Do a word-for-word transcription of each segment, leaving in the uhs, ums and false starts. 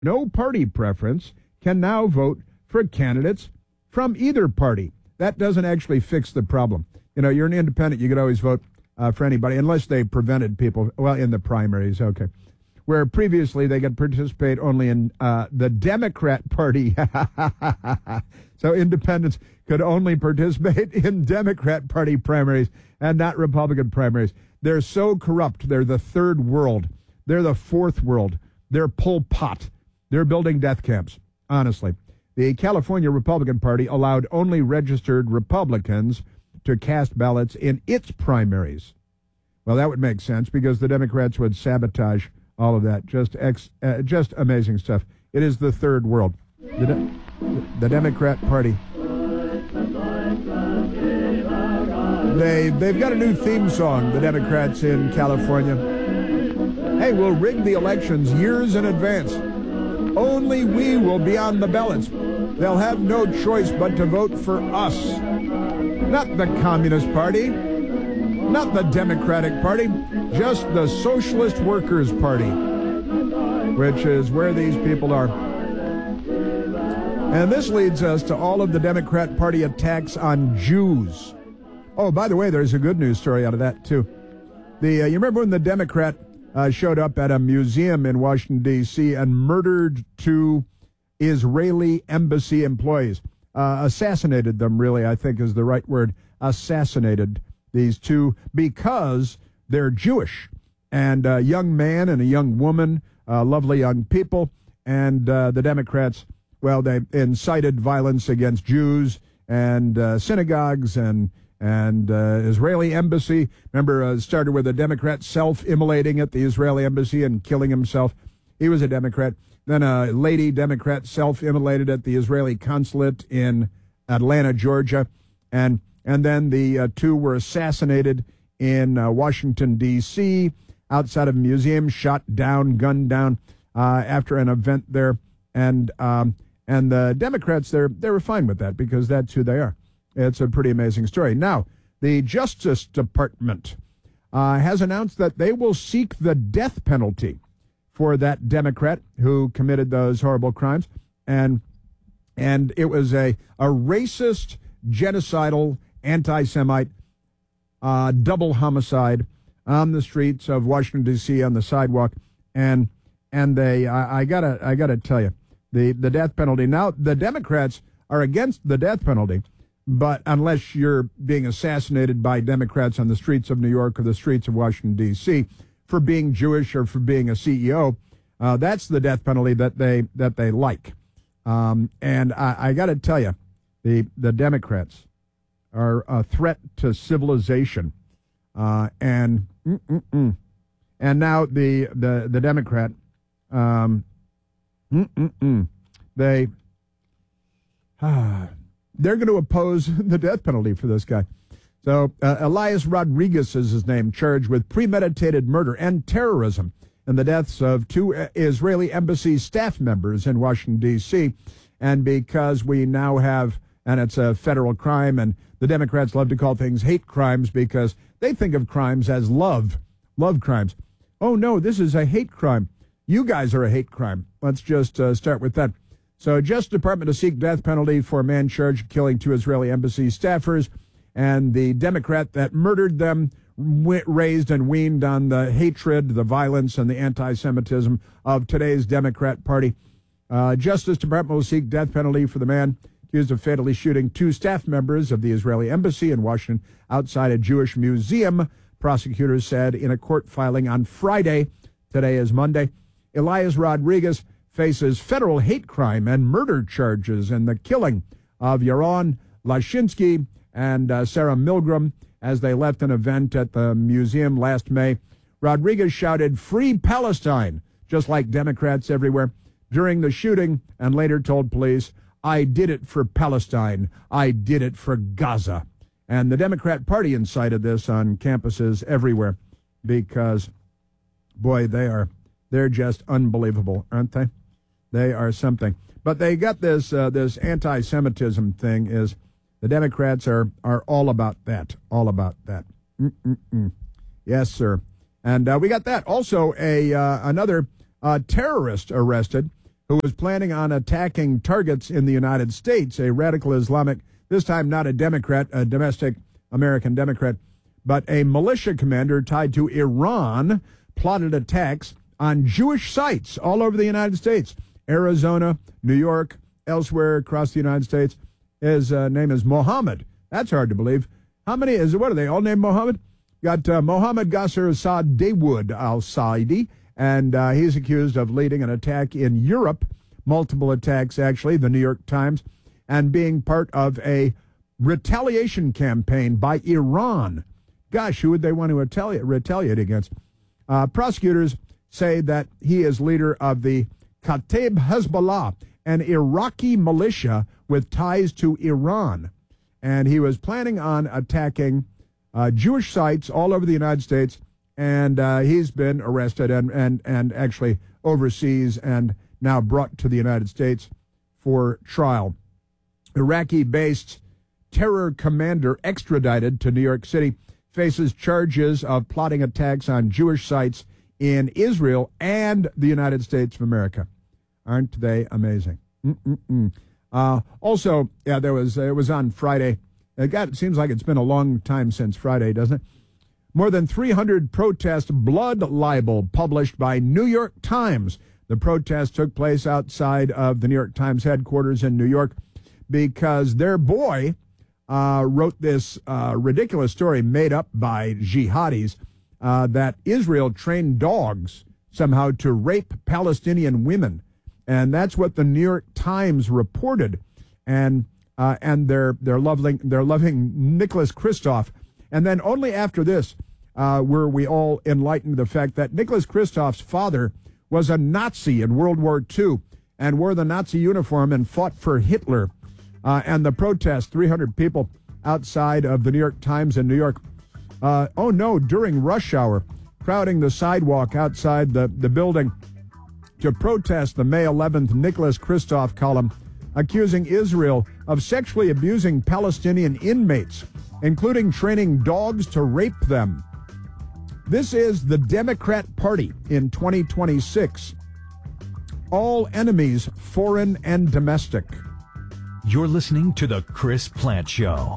no party preference can now vote for candidates from either party. That doesn't actually fix the problem. You know, you're an independent, you could always vote uh, for anybody, unless they prevented people, well, in the primaries, okay. Where previously they could participate only in uh, the Democrat Party. So independents could only participate in Democrat Party primaries and not Republican primaries. They're so corrupt. They're the third world. They're the fourth world. They're Pol Pot. They're building death camps, honestly. The California Republican Party allowed only registered Republicans to cast ballots in its primaries. Well, that would make sense because the Democrats would sabotage all of that. Just ex, uh, just amazing stuff. It is the third world. The, de- the Democrat Party. They, they've got a new theme song, the Democrats in California. Hey, we'll rig the elections years in advance. Only we will be on the ballots. They'll have no choice but to vote for us. Not the Communist Party, not the Democratic Party, just the Socialist Workers' Party, which is where these people are. And this leads us to all of the Democrat Party attacks on Jews. Oh, by the way, there's a good news story out of that, too. The uh, you remember when the Democrat uh, showed up at a museum in Washington, D C and murdered two Israeli embassy employees? Uh, assassinated them, really, I think is the right word. Assassinated these two because they're Jewish. And a young man and a young woman, uh, lovely young people. And uh, the Democrats, well, they incited violence against Jews and uh, synagogues and and uh, Israeli embassy. Remember, uh, it started with a Democrat self-immolating at the Israeli embassy and killing himself. He was a Democrat. Then a lady Democrat self-immolated at the Israeli consulate in Atlanta, Georgia. And and then the uh, two were assassinated in uh, Washington, D C, outside of a museum, shot down, gunned down uh, after an event there. And um, and the Democrats, they're, they were fine with that because that's who they are. It's a pretty amazing story. Now, the Justice Department uh, has announced that they will seek the death penalty for that Democrat who committed those horrible crimes. And and it was a, a racist, genocidal, anti-Semite, uh, double homicide on the streets of Washington, D C, on the sidewalk. And and they, I, I gotta, I gotta tell you, the, the death penalty. Now, the Democrats are against the death penalty, but unless you're being assassinated by Democrats on the streets of New York or the streets of Washington, D C, for being Jewish or for being a C E O, uh, that's the death penalty that they that they like. Um, and I, I got to tell you, the the Democrats are a threat to civilization. Uh, and mm-mm-mm. and now the the the Democrat, um, mm-mm-mm, they ah, they're going to oppose the death penalty for this guy. So uh, Elias Rodriguez is his name, charged with premeditated murder and terrorism in the deaths of two Israeli embassy staff members in Washington, D C. And because we now have, and it's a federal crime, and the Democrats love to call things hate crimes because they think of crimes as love, love crimes. Oh, no, this is a hate crime. You guys are a hate crime. Let's just uh, start with that. So Justice Department to seek death penalty for a man charged with killing two Israeli embassy staffers. And the Democrat that murdered them w- raised and weaned on the hatred, the violence, and the anti-Semitism of today's Democrat Party. Uh, Justice Department will seek death penalty for the man accused of fatally shooting two staff members of the Israeli embassy in Washington outside a Jewish museum, prosecutors said in a court filing on Friday. Today is Monday. Elias Rodriguez faces federal hate crime and murder charges in the killing of Yaron Lashinsky and uh, Sarah Milgram as they left an event at the museum last May. Rodriguez shouted, "Free Palestine," just like Democrats everywhere, during the shooting, and later told police, "I did it for Palestine. I did it for Gaza." And the Democrat Party incited this on campuses everywhere because, boy, they are, they're just unbelievable, aren't they? They are something. But they got this, uh, this anti-Semitism thing is, the Democrats are, are all about that, all about that. Mm-mm-mm. Yes, sir. And uh, we got that. Also, a uh, another uh, terrorist arrested who was planning on attacking targets in the United States, a radical Islamic, this time not a Democrat, a domestic American Democrat, but a militia commander tied to Iran, plotted attacks on Jewish sites all over the United States, Arizona, New York, elsewhere across the United States. His uh, name is Mohammed. That's hard to believe. How many is it? What are they all named Mohammed? Got uh, Mohammed Gasser Assad Dawood al-Saidi, and uh, he's accused of leading an attack in Europe, multiple attacks actually, the New York Times, and being part of a retaliation campaign by Iran. Gosh, who would they want to retaliate, retaliate against? Uh, prosecutors say that he is leader of the Kataib Hezbollah, an Iraqi militia with ties to Iran. And he was planning on attacking uh, Jewish sites all over the United States, and uh, he's been arrested and, and, and actually overseas and now brought to the United States for trial. Iraqi-based terror commander extradited to New York City faces charges of plotting attacks on Jewish sites in Israel and the United States of America. Aren't they amazing? Mm-mm-mm. Uh, also, yeah, there was it was on Friday. It, got, it seems like it's been a long time since Friday, doesn't it? More than three hundred protest blood libel published by New York Times. The protest took place outside of the New York Times headquarters in New York because their boy uh, wrote this uh, ridiculous story made up by jihadis uh, that Israel trained dogs somehow to rape Palestinian women. And that's what the New York Times reported. And uh, and they're they're loving they're loving Nicholas Kristof. And then only after this uh, were we all enlightened to the fact that Nicholas Kristof's father was a Nazi in World War Two and wore the Nazi uniform and fought for Hitler. Uh, and the protest, three hundred people outside of the New York Times in New York. Uh, oh, no, during rush hour, crowding the sidewalk outside the, the building to protest the May eleventh Nicholas Kristof column accusing Israel of sexually abusing Palestinian inmates, including training dogs to rape them. This is the Democrat Party in twenty twenty-six. All enemies, foreign and domestic. You're listening to The Chris Plante Show.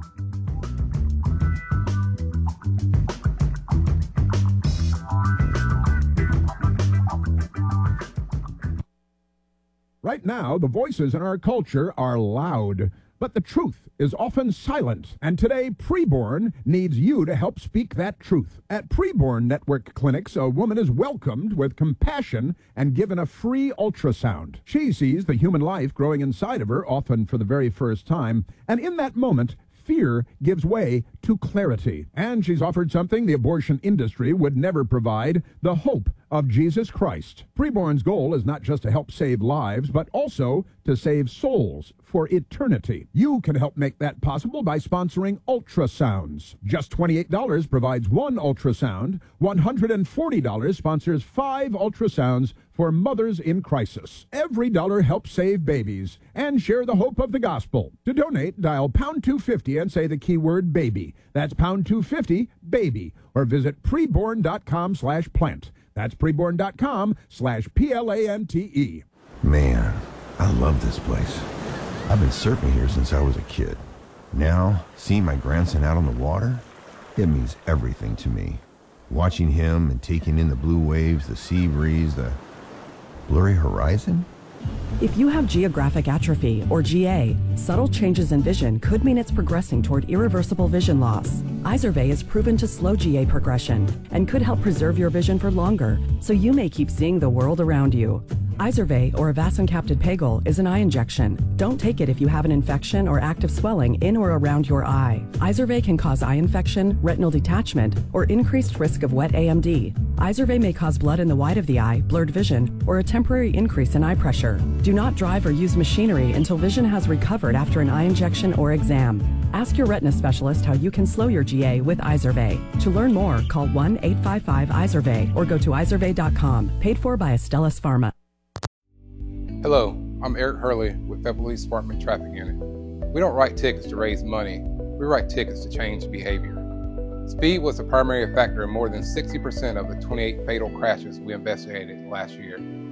Right now, the voices in our culture are loud, but the truth is often silent. And today, Preborn needs you to help speak that truth. At Preborn Network Clinics, a woman is welcomed with compassion and given a free ultrasound. She sees the human life growing inside of her, often for the very first time, and in that moment, fear gives way to clarity. And she's offered something the abortion industry would never provide, the hope of Jesus Christ. Preborn's goal is not just to help save lives, but also to save souls for eternity. You can help make that possible by sponsoring ultrasounds. Just twenty-eight dollars provides one ultrasound. one hundred forty dollars sponsors five ultrasounds for mothers in crisis. Every dollar helps save babies and share the hope of the gospel. To donate, dial pound two fifty and say the keyword baby. That's pound two fifty, baby. Or visit preborn.com slash plant. That's preborn.com slash P L A N T E. Man, I love this place. I've been surfing here since I was a kid. Now, seeing my grandson out on the water, it means everything to me. Watching him and taking in the blue waves, the sea breeze, the blurry horizon. If you have geographic atrophy, or G A, subtle changes in vision could mean it's progressing toward irreversible vision loss. Izervay is proven to slow G A progression and could help preserve your vision for longer, so you may keep seeing the world around you. Izervay, or avacincaptad pegol, is an eye injection. Don't take it if you have an infection or active swelling in or around your eye. Izervay can cause eye infection, retinal detachment, or increased risk of wet A M D. Izervay may cause blood in the white of the eye, blurred vision, or a temporary increase in eye pressure. Do not drive or use machinery until vision has recovered after an eye injection or exam. Ask your retina specialist how you can slow your G A with Izervay. To learn more, call one eight five five Izervay or go to izervay dot com. Paid for by Astellas Pharma. Hello, I'm Eric Hurley with Federal Police Department Traffic Unit. We don't write tickets to raise money, we write tickets to change behavior. Speed was the primary factor in more than sixty percent of the twenty-eight fatal crashes we investigated last year.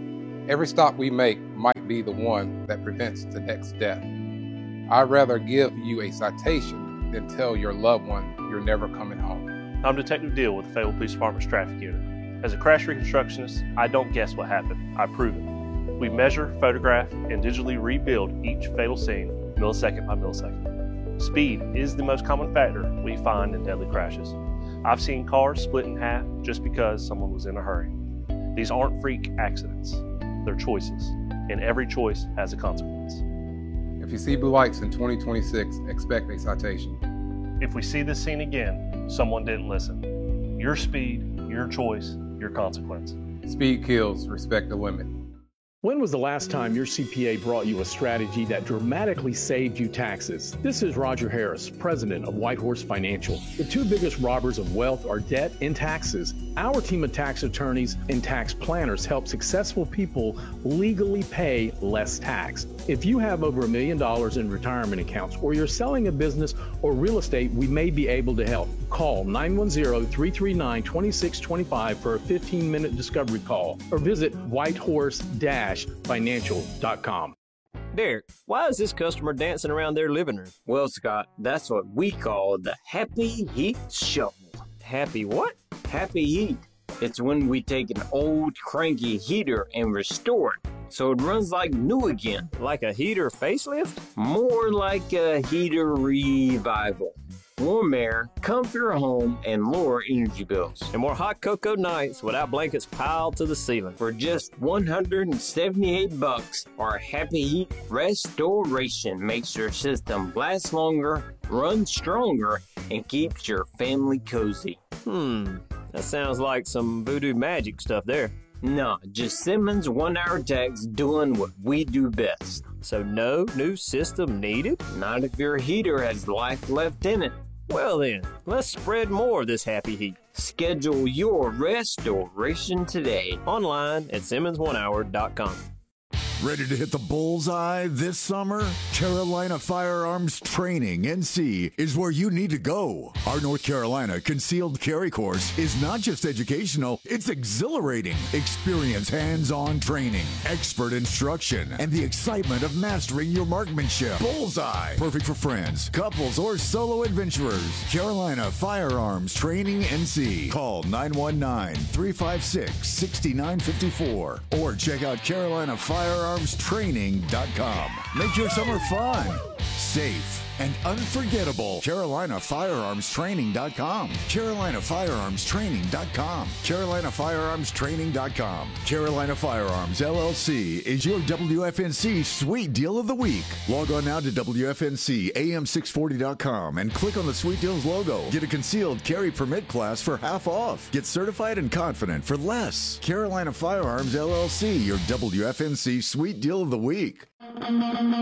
Every stop we make might be the one that prevents the next death. I'd rather give you a citation than tell your loved one you're never coming home. I'm Detective Deal with the Fayetteville Police Department's Traffic Unit. As a crash reconstructionist, I don't guess what happened, I prove it. We measure, photograph, and digitally rebuild each fatal scene millisecond by millisecond. Speed is the most common factor we find in deadly crashes. I've seen cars split in half just because someone was in a hurry. These aren't freak accidents, they're choices, and every choice has a consequence. If you see blue lights in twenty twenty-six, expect a citation. If we see this scene again, someone didn't listen. Your speed, your choice, your consequence. Speed kills, respect the limit. When was the last time your C P A brought you a strategy that dramatically saved you taxes? This is Roger Harris, president of Whitehorse Financial. The two biggest robbers of wealth are debt and taxes. Our team of tax attorneys and tax planners help successful people legally pay less tax. If you have over a million dollars in retirement accounts, or you're selling a business or real estate, we may be able to help. Call nine one zero, three three nine, two six two five for a fifteen minute discovery call, or visit whitehorse financial dot com. Derek, why is this customer dancing around their living room? Well, Scott, that's what we call the Happy Heat Shuffle. Happy what? Happy Heat. It's when we take an old cranky heater and restore it so it runs like new again. Like a heater facelift? More like a heater revival. Warm air, comfier home, and lower energy bills. And more hot cocoa nights without blankets piled to the ceiling. For just one hundred seventy-eight bucks, our Happy Heat Restoration makes your system last longer, run stronger, and keeps your family cozy. Hmm, that sounds like some voodoo magic stuff there. No, just Simmons one-hour techs doing what we do best. So no new system needed? Not if your heater has life left in it. Well then, let's spread more of this happy heat. Schedule your restoration today. Online at simmons one hour dot com. Ready to hit the bullseye this summer? Carolina Firearms Training, N C, is where you need to go. Our North Carolina Concealed Carry Course is not just educational, it's exhilarating. Experience hands-on training, expert instruction, and the excitement of mastering your marksmanship. Bullseye, perfect for friends, couples, or solo adventurers. Carolina Firearms Training, N C. Call nine one nine, three five six, six nine five four or check out Carolina Firearms Training dot com. Make your summer fun, safe, and unforgettable. Carolina Firearms Training dot com. Carolina Firearms Training dot com. Carolina Firearms Training dot com. Carolina Firearms, L L C is your W F N C Sweet Deal of the Week. Log on now to W F N C A M six forty dot com and click on the Sweet Deals logo. Get a concealed carry permit class for half off. Get certified and confident for less. Carolina Firearms, L L C, your W F N C Sweet Deal of the Week.